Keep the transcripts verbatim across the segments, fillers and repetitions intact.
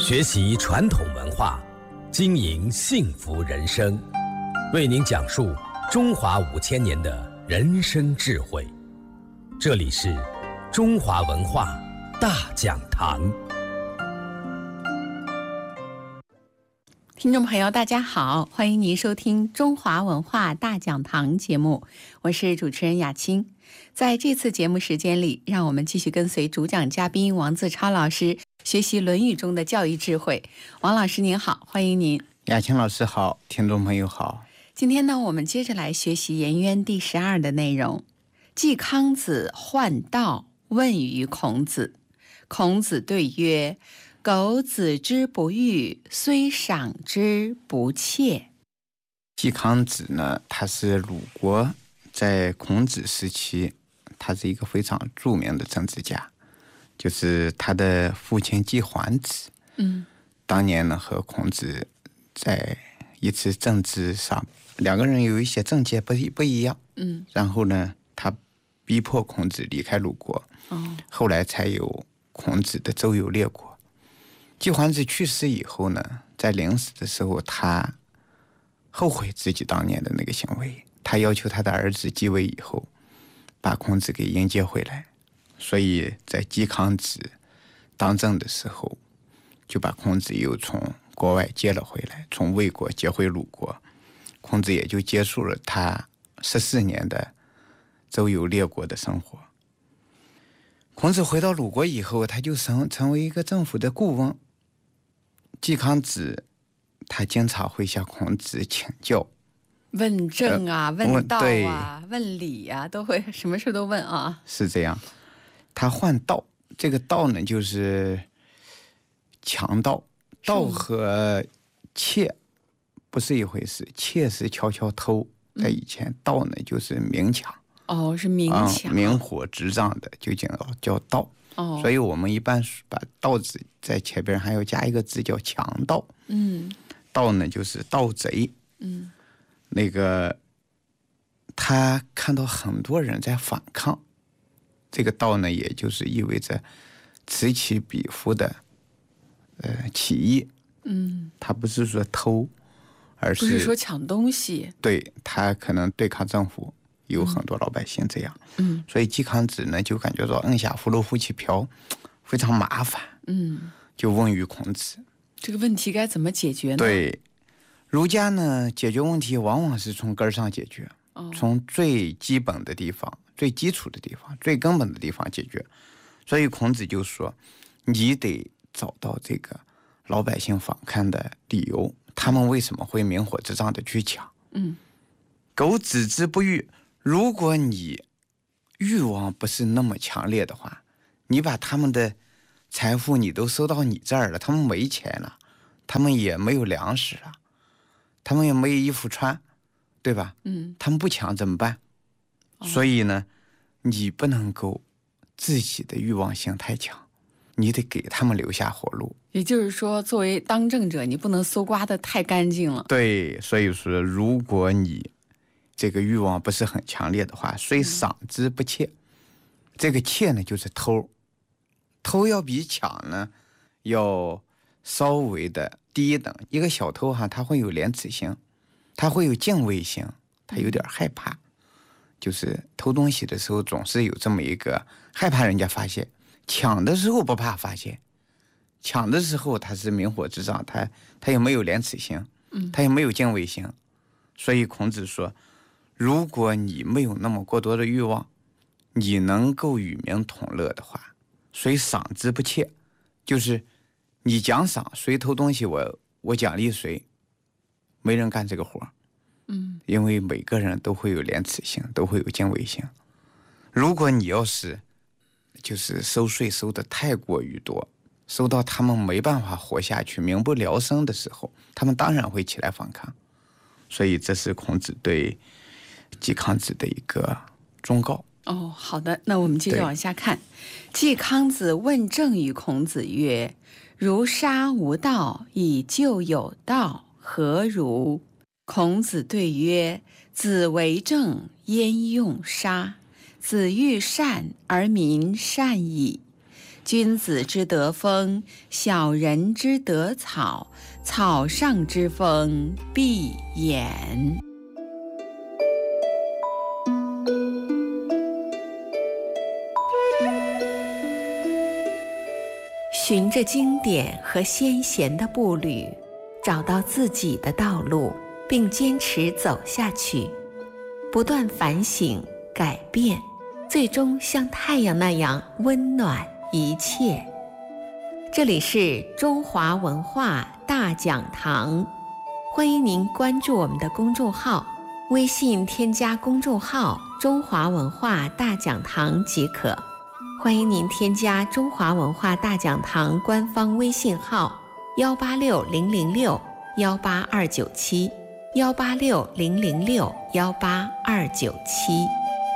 学习传统文化，经营幸福人生，为您讲述中华五千年的人生智慧。这里是中华文化大讲堂。 听众朋友大家好，欢迎您收听中华文化大讲堂节目，我是主持人雅青。在这次节目时间里，让我们继续跟随主讲嘉宾王自超老师学习《论语》中的教育智慧。王老师您好，欢迎您。 雅青老师好，听众朋友好。 今天呢，我们接着来学习《颜渊》第十二的内容。季康子患道，问于孔子。孔子对曰：苟子之不欲，虽赏之不窃。 季康子呢，他是鲁国在孔子时期，他是一个非常著名的政治家，就是他的父亲季桓子。嗯，当年呢和孔子在一次政治上，两个人有一些政见不不一样。嗯，然后呢，他逼迫孔子离开鲁国。哦，后来才有孔子的周游列国。季桓子去世以后呢，在临死的时候，他后悔自己当年的那个行为，他要求他的儿子继位以后，把孔子给迎接回来。所以在季康子当政的时候，就把孔子又从国外接了回来，从魏国接回鲁国。孔子也就结束了他十四年的周游列国的生活。孔子回到鲁国以后，他就成成为一个政府的顾问。季康子他经常会向孔子请教， 问政啊、呃、问道啊、 问理啊，都会什么事都问啊。 是这样。他患道，这个道呢就是强盗，盗和窃不是一回事，窃是悄悄偷，在以前、嗯、盗呢就是明抢。 哦，是明抢、 嗯、明火执仗的就叫叫盗。哦，所以我们一般把盗字在前边还要加一个字叫强盗。嗯，盗呢就是盗贼。嗯，那个他看到很多人在反抗，这个盗呢也就是意味着此起彼伏的呃起义。嗯，他不是说偷，而是不是说抢东西。 对，他可能对抗政府。有很多老百姓这样。嗯，所以季康子呢就感觉到摁下葫芦夫妻瓢非常麻烦。嗯，就问于孔子， 这个问题该怎么解决呢？ 对，儒家呢解决问题往往是从根上解决。哦，从最基本的地方、最基础的地方、最根本的地方解决。所以孔子就说，你得找到这个老百姓反抗的理由，他们为什么会明火执仗的去抢。嗯，苟子之不欲，如果你欲望不是那么强烈的话，你把他们的财富你都收到你这儿了，他们没钱了，他们也没有粮食了，他们也没有衣服穿，对吧？嗯，他们不抢怎么办？哦，所以呢，你不能够自己的欲望性太强，你得给他们留下活路。 也就是说，作为当政者，你不能搜刮得太干净了。 对，所以说，如果你这个欲望不是很强烈的话，虽赏之不窃。这个窃呢就是偷，偷要比抢呢要稍微的低一等。一个小偷哈，他会有廉耻心，他会有敬畏心，他有点害怕，就是偷东西的时候总是有这么一个害怕人家发现。抢的时候不怕发现，抢的时候他是明火执仗，他他也没有廉耻心，他也没有敬畏心。所以孔子说，如果你没有那么过多的欲望，你能够与民同乐的话，虽赏之不窃，就是你奖赏谁偷东西，我我奖励谁，没人干这个活。嗯，因为每个人都会有廉耻心，都会有敬畏心。如果你要是就是收税收的太过于多，收到他们没办法活下去、民不聊生的时候，他们当然会起来反抗。所以这是孔子对季康子的一个忠告。 哦，好的，那我们接着往下看。季康子问政于孔子曰：如杀无道，以救有道，何如？孔子对曰：子为政，焉用杀？子欲善而民善矣。 君子之德风，小人之德草，草上之风必偃。循着经典和先贤的步履，找到自己的道路，并坚持走下去，不断反省改变，最终像太阳那样温暖一切。这里是中华文化大讲堂，欢迎您关注我们的公众号，微信添加公众号中华文化大讲堂即可。欢迎您添加中华文化大讲堂官方微信号幺八六零零六幺八二九七幺八六零零六幺八二九七。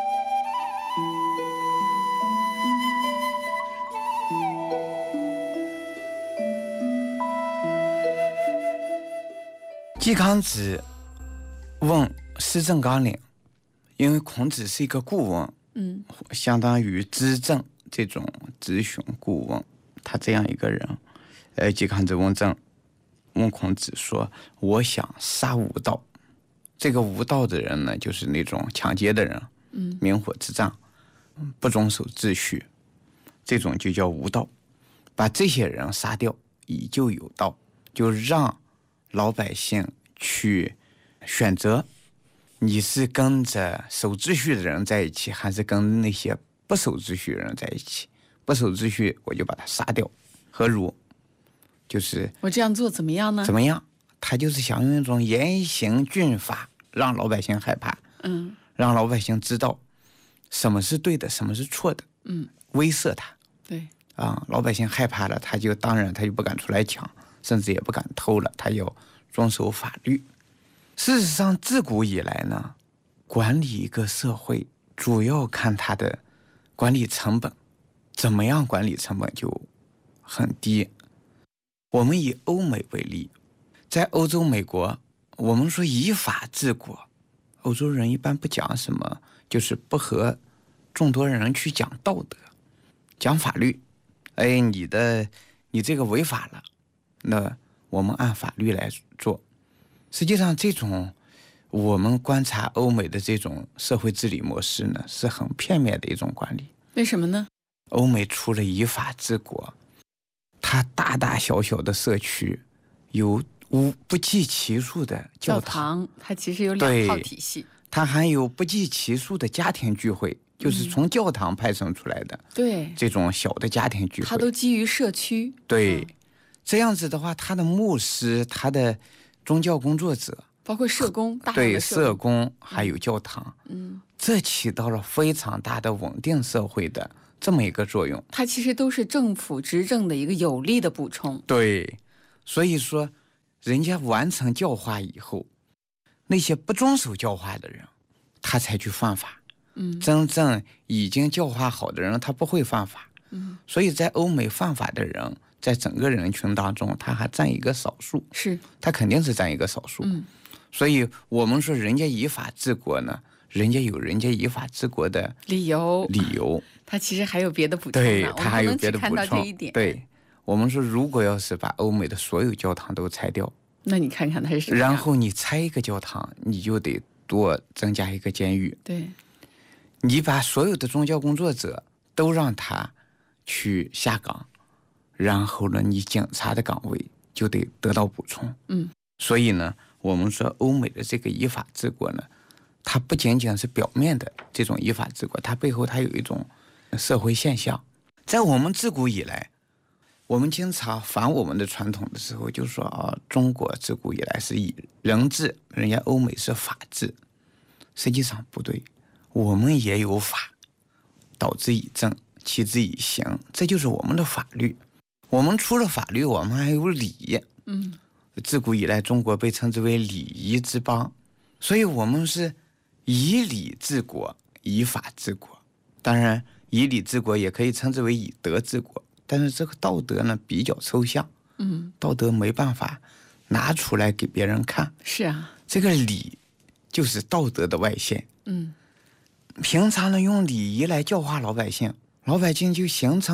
季康子问施政纲领，因为孔子是一个顾问，嗯，相当于资政这种咨询顾问，他这样一个人，呃，季康子问政，问孔子说：“我想杀无道。”这个无道的人呢，就是那种抢劫的人，嗯，明火之战，不遵守秩序，这种就叫无道。把这些人杀掉，以就有道，就让老百姓去选择，你是跟着守秩序的人在一起，还是跟那些不守秩序的人在一起？不守秩序，我就把他杀掉。何如？就是我这样做怎么样呢？ 怎么样？他就是想用一种严刑峻法，让老百姓害怕，嗯，让老百姓知道什么是对的，什么是错的，嗯，威慑他。 对啊，老百姓害怕了，他就当然他就不敢出来抢，甚至也不敢偷了，他要遵守法律。事实上，自古以来呢，管理一个社会主要看它的管理成本，怎么样管理成本就很低。我们以欧美为例，在欧洲、美国，我们说以法治国，欧洲人一般不讲什么，就是不和众多人去讲道德，讲法律。哎，你的你这个违法了，那我们按法律来做。实际上，这种我们观察欧美的这种社会治理模式呢，是很片面的一种管理。 为什么呢？ 欧美除了以法治国，它大大小小的社区有无不计其数的教堂，教堂它其实有两套体系， 它还有不计其数的家庭聚会，就是从教堂派生出来的， 对这种小的家庭聚会， 它都基于社区。 对、 嗯， 这样子的话，他的牧师、他的宗教工作者， 包括社工，大对社社工还有教堂，嗯，这起到了非常大的稳定社会的这么一个作用。 它其实都是政府执政的一个有力的补充。 对，所以说，人家完成教化以后，那些不遵守教化的人，他才去犯法。嗯，真正已经教化好的人，他不会犯法。嗯，所以在欧美犯法的人，在整个人群当中，他还占一个少数。 是， 他肯定是占一个少数。嗯，所以我们说人家以法治国呢，人家有人家以法治国的理由。 理由， 他其实还有别的补充。 对，他还有别的补充。 我们不能只看到这一点。 对，我们说如果要是把欧美的所有教堂都拆掉， 那你看看它是什么样。 然后你拆一个教堂，你就得多增加一个监狱。 对， 你把所有的宗教工作者都让他去下岗，然后呢，你警察的岗位就得得到补充。嗯，所以呢，我们说欧美的这个依法治国呢，它不仅仅是表面的这种依法治国，它背后它有一种社会现象。在我们自古以来，我们经常反我们的传统的时候，就说啊，中国自古以来是以人治，人家欧美是法治。实际上不对，我们也有法，导之以政，齐之以刑，这就是我们的法律。我们除了法律，我们还有礼。嗯，自古以来，中国被称之为礼仪之邦，所以我们是以礼治国，以法治国。当然，以礼治国也可以称之为以德治国，但是这个道德呢比较抽象。嗯，道德没办法拿出来给别人看。 是啊， 这个礼就是道德的外现。嗯，平常呢用礼仪来教化老百姓，老百姓就形成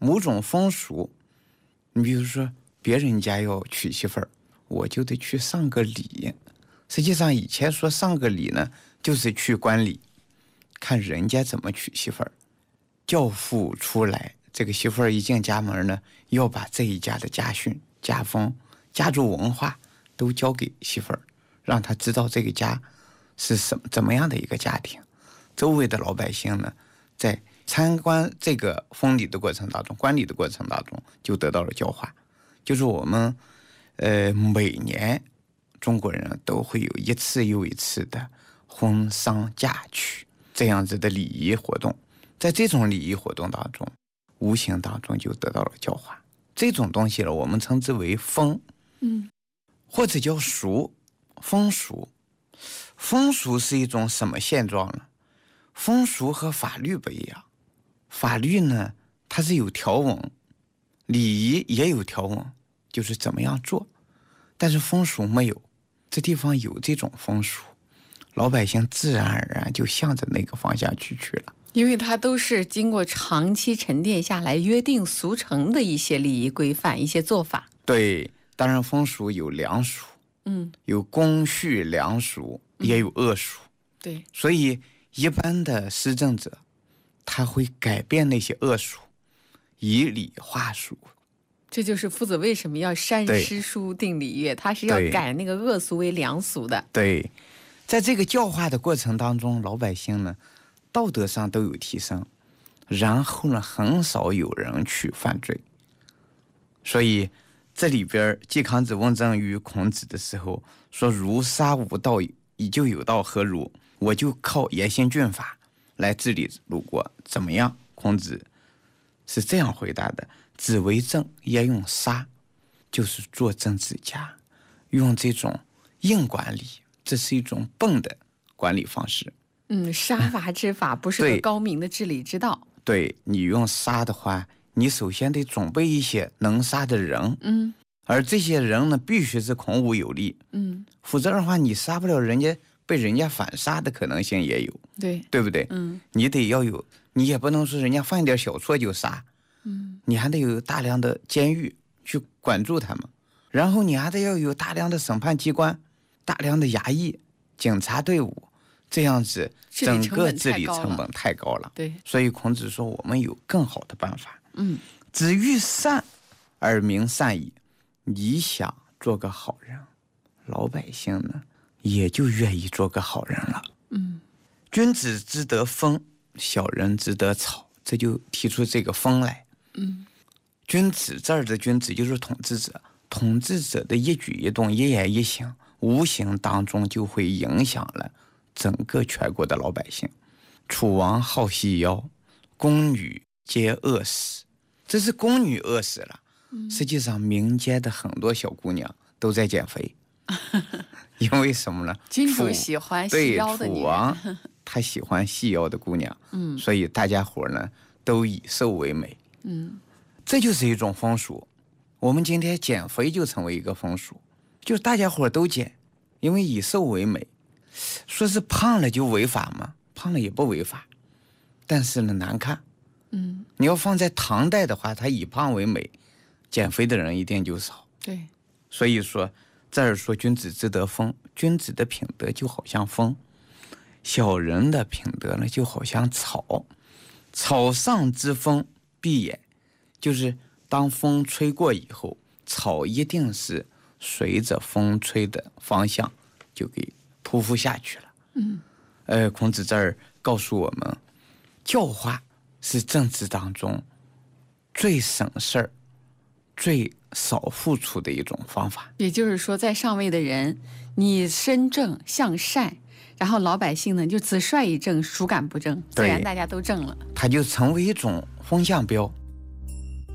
某种风俗。你比如说，别人家要娶媳妇儿，我就得去上个礼。实际上，以前说上个礼呢，就是去观礼，看人家怎么娶媳妇儿。教父出来，这个媳妇儿一进家门呢，要把这一家的家训、家风、家族文化都交给媳妇儿，让她知道这个家是什么怎么样的一个家庭。周围的老百姓呢，在参观这个封礼的过程当中，观礼的过程当中，就得到了教化。就是我们，呃，每年中国人都会有一次又一次的婚丧嫁娶这样子的礼仪活动，在这种礼仪活动当中，无形当中就得到了教化。这种东西呢，我们称之为风， 嗯， 或者叫俗，风俗。风俗是一种什么现状呢？风俗和法律不一样。法律呢，它是有条文，礼仪也有条文，就是怎么样做。但是风俗没有，这地方有这种风俗，老百姓自然而然就向着那个方向去去了。 因为它都是经过长期沉淀下来约定俗成的一些礼仪规范、一些做法。 对，当然风俗有良俗， 嗯， 有公序良俗，也有恶俗。 嗯、对， 所以一般的施政者，他会改变那些恶俗，以礼化俗。 这就是夫子为什么要删诗书定礼乐，他是要改那个恶俗为良俗的。 对，在这个教化的过程当中，老百姓呢，道德上都有提升，然后呢，很少有人去犯罪。所以这里边季康子问政于孔子的时候说：“如杀无道，以就有道何如？”我就靠严刑峻法来治理鲁国，怎么样？孔子是这样回答的：“子为政，也用杀，就是做政治家，用这种硬管理，这是一种笨的管理方式。 嗯，杀伐之法不是个高明的治理之道。 对，你用杀的话，你首先得准备一些能杀的人， 嗯， 而这些人呢，必须是孔武有力， 嗯， 否则的话，你杀不了人家，被人家反杀的可能性也有， 对， 对不对？ 嗯， 你得要有，你也不能说人家犯一点小错就杀， 嗯， 你还得有大量的监狱去管住他们，然后你还得要有大量的审判机关、大量的衙役、警察队伍，这样子整个治理成本太高了。 对， 所以孔子说我们有更好的办法。 嗯， 子欲善而民善矣。你想做个好人，老百姓呢也就愿意做个好人了。 嗯， 君子之得风，小人之得草，这就提出这个风来。 嗯， 君子这儿的君子就是统治者，统治者的一举一动、一言一行，无形当中就会影响了整个全国的老百姓。楚王好细腰，宫女皆饿死，这是宫女饿死了。嗯、实际上，民间的很多小姑娘都在减肥，因为什么呢？ 君主喜欢细腰的女人， 楚王他喜欢细腰的姑娘，嗯，所以大家伙呢都以瘦为美， 嗯， 这就是一种风俗。我们今天减肥就成为一个风俗，就是大家伙都减，因为以瘦为美。说是胖了就违法吗？胖了也不违法，但是呢难看。 嗯， 你要放在唐代的话，他以胖为美，减肥的人一定就少。 对， 所以说这儿说君子之德风，君子的品德就好像风，小人的品德呢就好像草。草上之风必偃，就是当风吹过以后，草一定是随着风吹的方向就给匍匐下去了。 嗯， 呃，孔子这儿告诉我们，教化是政治当中最省事儿、最少付出的一种方法。 也就是说，在上位的人，你身正向善，然后老百姓呢就子帅一正，孰敢不正？自然大家都正了， 它就成为一种风向标。